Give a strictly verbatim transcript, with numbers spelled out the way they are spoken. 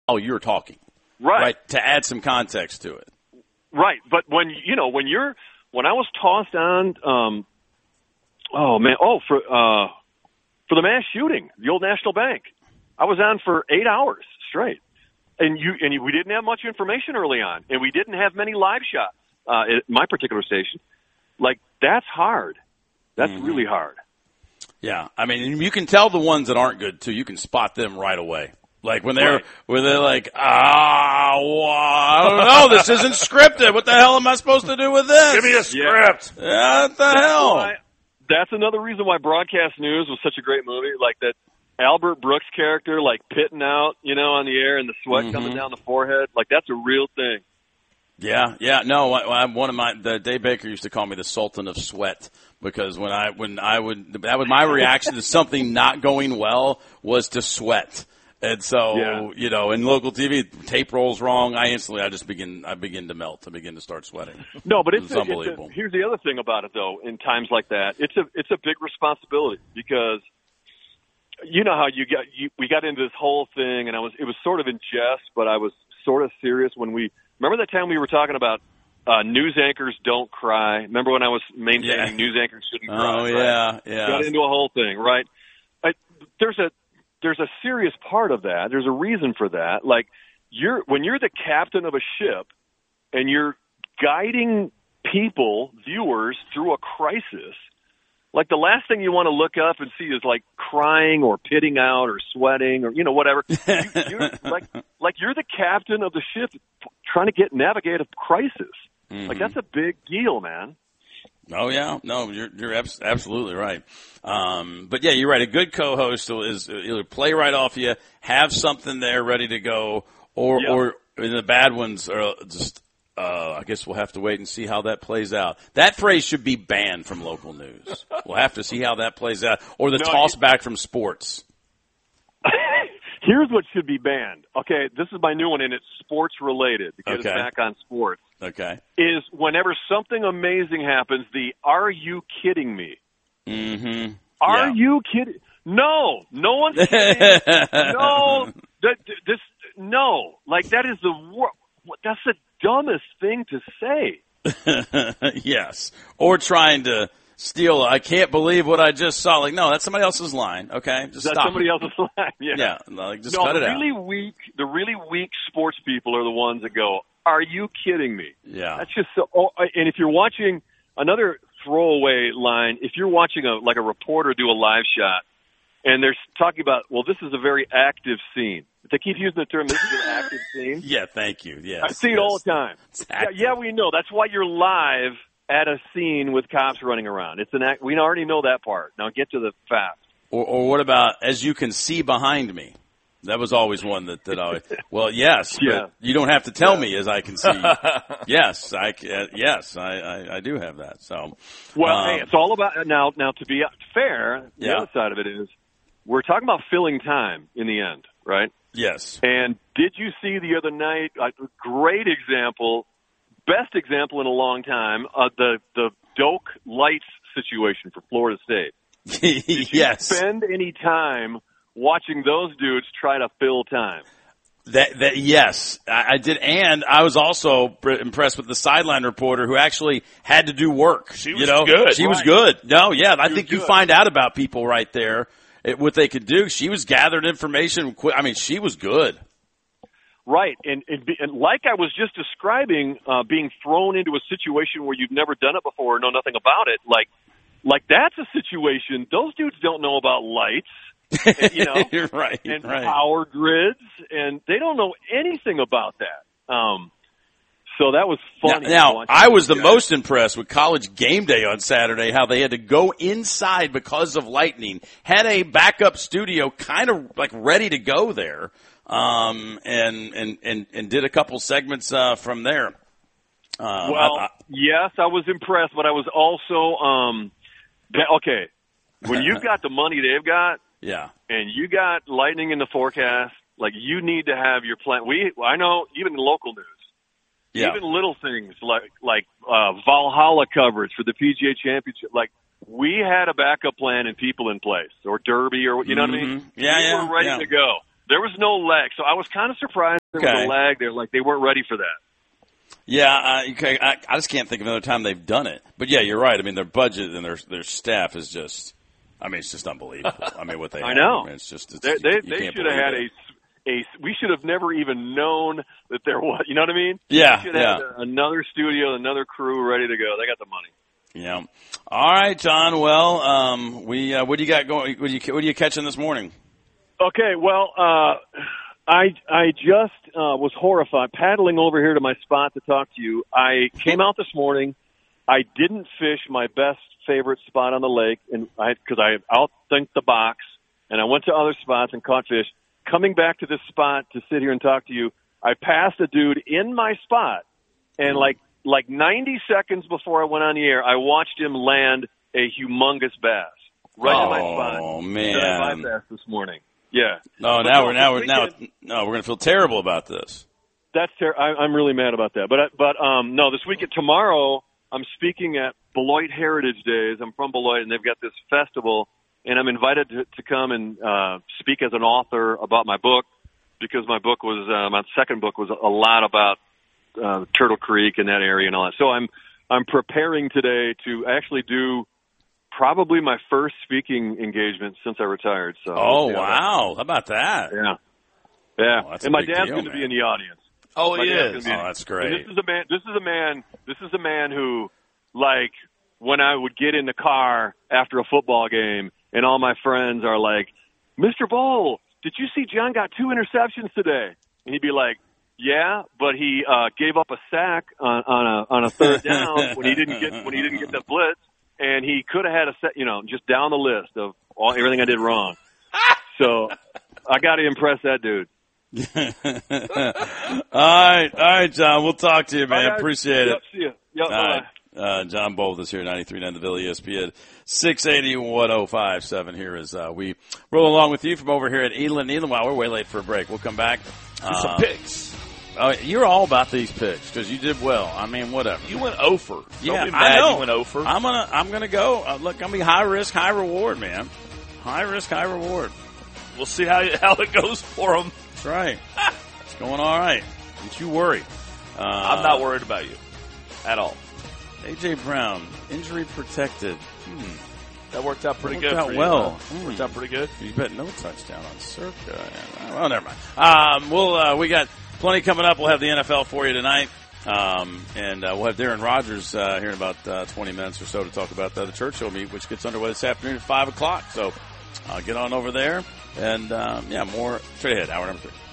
while you're talking. Right. Right. To add some context to it. Right. But when, you know, when you're, when I was tossed on, um, oh man, oh, for, uh, for the mass shooting, the old National Bank, I was on for eight hours straight. And you, and you, we didn't have much information early on, and we didn't have many live shots, uh, at my particular station. Like, that's hard. That's mm-hmm. really hard. Yeah. I mean, you can tell the ones that aren't good too. You can spot them right away. Like when they're, right. when they're like, ah, well, I don't know, this isn't scripted. What the hell am I supposed to do with this? Give me a script. Yeah, yeah what the that's hell? Why, that's another reason why Broadcast News was such a great movie. Like that Albert Brooks character, like pitting out, you know, on the air and the sweat mm-hmm. coming down the forehead. Like that's a real thing. Yeah, yeah. No, I, I, one of my, the Dave Baker used to call me the Sultan of Sweat because when I, when I would, that was my reaction to something not going well was to sweat. And so, yeah. you know, in local T V, tape rolls wrong. I instantly, I just begin, I begin to melt. I begin to start sweating. No, but it's, it's a, unbelievable. It's a, here's the other thing about it, though. In times like that, it's a it's a big responsibility because you know how you got you, we got into this whole thing, and I was it was sort of in jest, but I was sort of serious when we remember that time we were talking about uh, news anchors don't cry. Remember when I was maintaining yeah. news anchors shouldn't cry? Oh right? yeah, yeah. Got into a whole thing, right? I, there's a There's a serious part of that. There's a reason for that. Like you're when you're the captain of a ship and you're guiding people, viewers, through a crisis, like the last thing you want to look up and see is like crying or pitting out or sweating or, you know, whatever. you, you're like, like you're the captain of the ship trying to get navigate a crisis. Mm-hmm. Like that's a big deal, man. Oh yeah, no, you're you're abs- absolutely right. Um, but yeah, you're right. A good co-host is either play right off you, have something there ready to go, or yep. or the bad ones are just. Uh, I guess we'll have to wait and see how that plays out. That phrase should be banned from local news. We'll have to see how that plays out, or the no, toss back from sports. Here's what should be banned. Okay, this is my new one, and it's sports related. To get okay. us back on sports. Okay. Is whenever something amazing happens, the "Are you kidding me?" Mm-hmm. Are yeah. you kidding? No, no one's kidding. No, that, this no. Like that is the wor- That's the dumbest thing to say. Yes, or trying to. Steal, I can't believe what I just saw. Like, no, that's somebody else's line. Okay, just that's stop. somebody else's line. Yeah, yeah, like just no, cut the it really out. weak, the really weak sports people are the ones that go, "Are you kidding me?" Yeah, that's just so. Oh, and if you're watching another throwaway line, if you're watching a like a reporter do a live shot, and they're talking about, well, this is a very active scene. If they keep using the term, this is an active scene. Yeah, thank you. Yes, I see it yes. all the time. Yeah, yeah, we know. That's why you're live at a scene with cops running around. It's an act. We already know that part. Now get to the facts. Or, or what about, as you can see behind me? That was always one that, that I, well, yes, yeah. but you don't have to tell yeah. me as I can see. yes, I, uh, yes, I, I, I do have that. So, well, um, hey, it's all about, now, now to be fair, the yeah. other side of it is, we're talking about filling time in the end, right? Yes. And did you see the other night, a great example, best example in a long time, uh, the the Doak Lights situation for Florida State. Did you yes. spend any time watching those dudes try to fill time? That, that yes, I, I did, and I was also impressed with the sideline reporter who actually had to do work. She was you know? good. She right. was good. No, yeah, I she think you good. find out about people right there, it, what they could do. She was gathered information. I mean, she was good. Right, and, and, and like I was just describing, uh, being thrown into a situation where you've never done it before or know nothing about it, like, like that's a situation. Those dudes don't know about lights, and, you know, You're right, and right. power grids, and they don't know anything about that. Um, so that was funny. Now, now I was the guys. most impressed with College Game Day on Saturday, how they had to go inside because of lightning, had a backup studio kind of like ready to go there. Um, and, and, and, and did a couple segments, uh, from there. Um, well, I, I, yes, I was impressed, but I was also, um, that, okay, when you've got the money they've got, yeah, and you got lightning in the forecast, like you need to have your plan. We, I know, even in local news, yeah. even little things like, like, uh, Valhalla coverage for the P G A Championship, like, we had a backup plan and people in place, or Derby, or, you know mm-hmm. what I mean? Yeah, we yeah. were ready yeah. to go. There was no lag, so I was kind of surprised there okay. was a lag there. Like they weren't ready for that. Yeah, uh, okay. I, I just can't think of another time they've done it. But yeah, you're right. I mean, their budget and their their staff is just. I mean, it's just unbelievable. I mean, what they. I have. know. I mean, it's just. It's, they they, you they can't should have had it. a a. We should have never even known that there was. You know what I mean? Yeah. They should yeah. have had another studio, another crew ready to go. They got the money. Yeah. All right, John. Well, um, we uh, what do you got going? What do you what are you catching this morning? Okay. Well, uh, I I just uh, was horrified paddling over here to my spot to talk to you. I came out this morning. I didn't fish my best favorite spot on the lake, and I because I outthink the box, and I went to other spots and caught fish. Coming back to this spot to sit here and talk to you, I passed a dude in my spot, and like like ninety seconds before I went on the air, I watched him land a humongous bass right oh, in my spot. Oh man! That I bypassed this morning. Yeah. No, but now no, we're now we're weekend, now no, we're gonna feel terrible about this. That's ter- I, I'm really mad about that. But I- but um no, this weekend tomorrow I'm speaking at Beloit Heritage Days. I'm from Beloit, and they've got this festival, and I'm invited to, to come and uh, speak as an author about my book because my book was uh, my second book was a lot about uh, Turtle Creek and that area and all that. So I'm I'm preparing today to actually do probably my first speaking engagement since I retired. So oh yeah, wow, how about that? Yeah, yeah. Oh, and my dad's dad's going to be in the audience. Oh, My he dad's is. gonna be- Oh, that's great. And this is a man. This is a man. This is a man who, like, when I would get in the car after a football game, and all my friends are like, "Mister Bowl, did you see John got two interceptions today?" And he'd be like, "Yeah, but he uh, gave up a sack on, on a on a third down when he didn't get when he didn't get the blitz, and he could have had a set, you know, just down the list of all everything I did wrong." So I got to impress that dude. all right, all right, John. We'll talk to you, man. Right, Appreciate yep, it. See you. Yep, all right. Uh, John Bolt is here, ninety-three point nine The Ville, E S P N, six eighty, one oh five seven. Here is uh, we roll along with you from over here at Elon. Elon, wow, we're way late for a break. We'll come back. Do some Uh, picks. Oh, you're all about these picks because you did well. I mean, whatever. You went over. Yeah, Don't be I mad know. you went over. I'm gonna, I'm gonna go. Uh, look, I'm gonna be high risk, high reward, man. High risk, high reward. We'll see how how it goes for him. That's right. It's going all right. Don't you worry. Uh, I'm not worried about you at all. A J Brown, injury protected. Hmm. That worked out pretty Worked good. out for you, well. huh? Hmm. Worked out pretty good. You bet no touchdown on Circa. Well, never mind. Um, we'll uh, we got plenty coming up. We'll have the N F L for you tonight, um, and uh, we'll have Darren Rogers uh, here in about uh, twenty minutes or so to talk about uh, the Churchill meet, which gets underway this afternoon at five o'clock. So uh, get on over there, and um, yeah, more straight ahead. Hour number three.